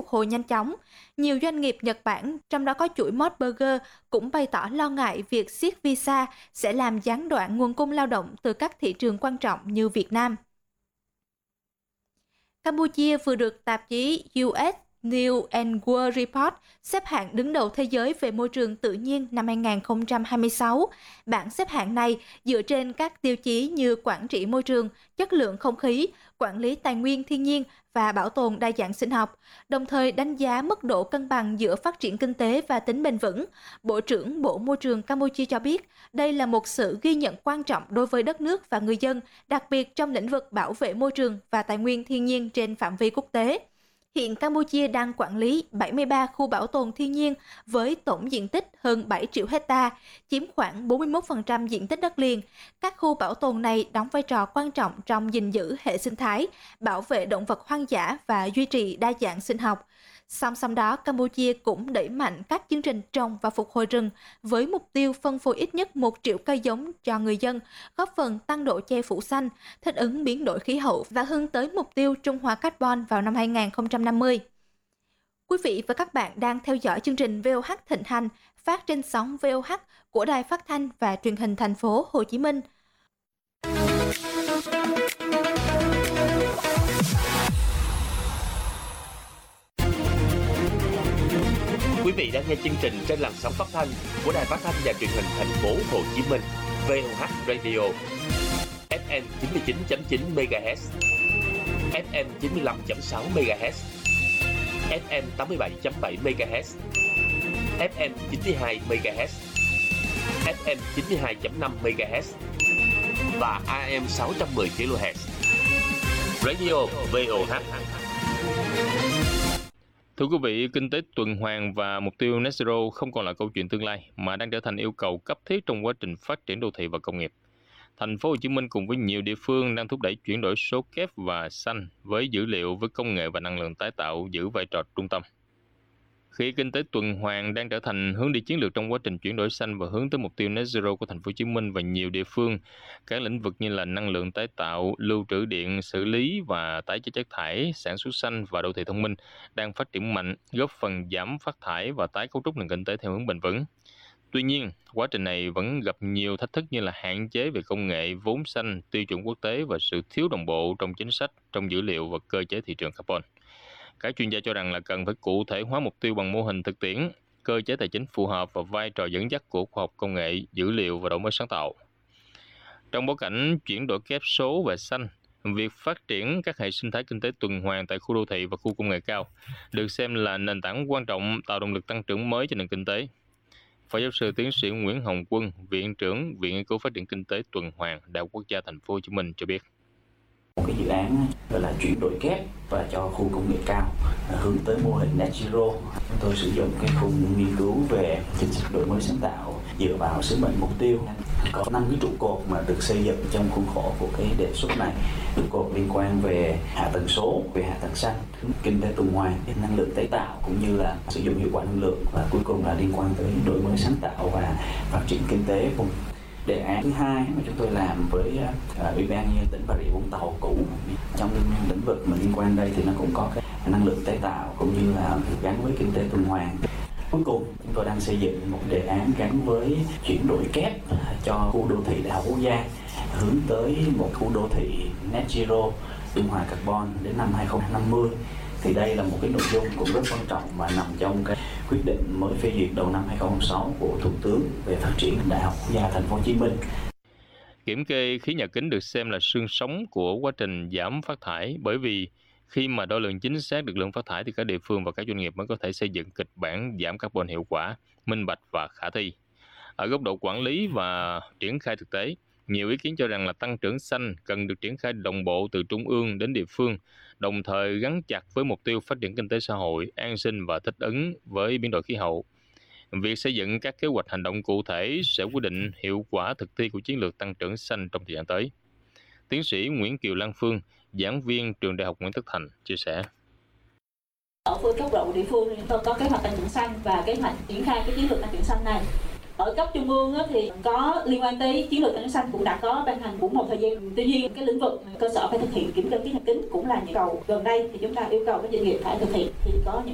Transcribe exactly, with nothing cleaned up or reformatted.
phục hồi nhanh chóng. Nhiều doanh nghiệp Nhật Bản, trong đó có chuỗi Mos Burger, cũng bày tỏ lo ngại việc siết visa sẽ làm gián đoạn nguồn cung lao động từ các thị trường quan trọng như Việt Nam. Campuchia vừa được tạp chí u ét News and World Report xếp hạng đứng đầu thế giới về môi trường tự nhiên năm hai nghìn không trăm hai mươi sáu. Bảng xếp hạng này dựa trên các tiêu chí như quản trị môi trường, chất lượng không khí, quản lý tài nguyên thiên nhiên và bảo tồn đa dạng sinh học, đồng thời đánh giá mức độ cân bằng giữa phát triển kinh tế và tính bền vững. Bộ trưởng Bộ Môi trường Campuchia cho biết đây là một sự ghi nhận quan trọng đối với đất nước và người dân, đặc biệt trong lĩnh vực bảo vệ môi trường và tài nguyên thiên nhiên trên phạm vi quốc tế. Hiện Campuchia đang quản lý bảy mươi ba khu bảo tồn thiên nhiên với tổng diện tích hơn bảy triệu hecta, chiếm khoảng bốn mươi mốt phần trăm diện tích đất liền. Các khu bảo tồn này đóng vai trò quan trọng trong gìn giữ hệ sinh thái, bảo vệ động vật hoang dã và duy trì đa dạng sinh học. Song song đó, Campuchia cũng đẩy mạnh các chương trình trồng và phục hồi rừng với mục tiêu phân phối ít nhất một triệu cây giống cho người dân, góp phần tăng độ che phủ xanh, thích ứng biến đổi khí hậu và hướng tới mục tiêu trung hòa carbon vào năm hai nghìn không trăm năm mươi. Quý vị và các bạn đang theo dõi chương trình vê o hát Thịnh Hành phát trên sóng vê o hát của Đài Phát thanh và Truyền hình Thành phố Hồ Chí Minh. Quý vị đang nghe chương trình trên làn sóng phát thanh của Đài Phát thanh và Truyền hình Thành phố Hồ Chí Minh, vê o hát Radio, ép em chín mươi chín chấm chín MHz, ép em chín mươi lăm chấm sáu MHz, ép em tám mươi bảy chấm bảy MHz, ép em chín mươi hai MHz, ép em chín mươi hai chấm năm MHz và a em sáu trăm mười kHz. Radio vê o hát. Thưa quý vị, kinh tế tuần hoàn và mục tiêu Net Zero không còn là câu chuyện tương lai mà đang trở thành yêu cầu cấp thiết trong quá trình phát triển đô thị và công nghiệp. Thành phố Hồ Chí Minh cùng với nhiều địa phương đang thúc đẩy chuyển đổi số kép và xanh với dữ liệu, với công nghệ và năng lượng tái tạo giữ vai trò trung tâm. Khi kinh tế tuần hoàn đang trở thành hướng đi chiến lược trong quá trình chuyển đổi xanh và hướng tới mục tiêu Net Zero của Thành phố Hồ Chí Minh và nhiều địa phương, các lĩnh vực như là năng lượng tái tạo, lưu trữ điện, xử lý và tái chế chất thải, sản xuất xanh và đô thị thông minh đang phát triển mạnh, góp phần giảm phát thải và tái cấu trúc nền kinh tế theo hướng bền vững. Tuy nhiên, quá trình này vẫn gặp nhiều thách thức như là hạn chế về công nghệ, vốn xanh, tiêu chuẩn quốc tế và sự thiếu đồng bộ trong chính sách, trong dữ liệu và cơ chế thị trường carbon. Các chuyên gia cho rằng là cần phải cụ thể hóa mục tiêu bằng mô hình thực tiễn, cơ chế tài chính phù hợp và vai trò dẫn dắt của khoa học công nghệ, dữ liệu và đổi mới sáng tạo. Trong bối cảnh chuyển đổi kép số và xanh, việc phát triển các hệ sinh thái kinh tế tuần hoàn tại khu đô thị và khu công nghệ cao được xem là nền tảng quan trọng tạo động lực tăng trưởng mới cho nền kinh tế. Phó giáo sư tiến sĩ Nguyễn Hồng Quân, Viện trưởng Viện Nghiên cứu Phát triển Kinh tế Tuần hoàn, Đại học Quốc gia Thành phố Hồ Chí Minh cho biết. Một cái dự án gọi là chuyển đổi kép và cho khu công nghệ cao hướng tới mô hình Net Zero. Chúng tôi sử dụng cái khung nghiên cứu về chính sách đổi mới sáng tạo dựa vào sứ mệnh mục tiêu. Có năm cái trụ cột mà được xây dựng trong khuôn khổ của cái đề xuất này. Trụ cột liên quan về hạ tầng số, về hạ tầng xanh, kinh tế tuần hoàn, năng lượng tái tạo cũng như là sử dụng hiệu quả năng lượng, và cuối cùng là liên quan tới đổi mới sáng tạo và phát triển kinh tế vùng. Đề án thứ hai mà chúng tôi làm với uh, Ủy ban nhân dân tỉnh Bà Rịa Vũng Tàu cũ, trong lĩnh vực mà liên quan đây thì nó cũng có cái năng lượng tái tạo cũng như là gắn với kinh tế tuần hoàn. Cuối cùng chúng tôi đang xây dựng một đề án gắn với chuyển đổi kép cho khu đô thị Đại học Quốc gia, hướng tới một khu đô thị Net Zero trung hòa carbon đến năm hai không năm mươi. Thì đây là một cái nội dung cũng rất quan trọng và nằm trong cái quyết định mới phê duyệt đầu năm hai không không sáu của Thủ tướng về phát triển Đại học Quốc gia Thành phố Hồ Chí Minh. Kiểm kê khí nhà kính được xem là xương sống của quá trình giảm phát thải, bởi vì khi mà đo lường chính xác được lượng phát thải thì các địa phương và các doanh nghiệp mới có thể xây dựng kịch bản giảm carbon hiệu quả, minh bạch và khả thi. Ở góc độ quản lý và triển khai thực tế, nhiều ý kiến cho rằng là tăng trưởng xanh cần được triển khai đồng bộ từ trung ương đến địa phương, đồng thời gắn chặt với mục tiêu phát triển kinh tế xã hội, an sinh và thích ứng với biến đổi khí hậu. Việc xây dựng các kế hoạch hành động cụ thể sẽ quyết định hiệu quả thực thi của chiến lược tăng trưởng xanh trong thời gian tới. Tiến sĩ Nguyễn Kiều Lan Phương, giảng viên trường Đại học Nguyễn Tất Thành chia sẻ. Ở phương cấp độ địa phương chúng tôi có kế hoạch tăng trưởng xanh và kế hoạch triển khai cái chiến lược tăng trưởng xanh này. Ở cấp trung ương thì có liên quan tới chiến lược tăng trưởng xanh cũng đã có ban hành cũng một thời gian. Tuy nhiên cái lĩnh vực cơ sở phải thực hiện kiểm kê khí nhà kính cũng là những cầu gần đây thì chúng ta yêu cầu các doanh nghiệp phải thực hiện thì có những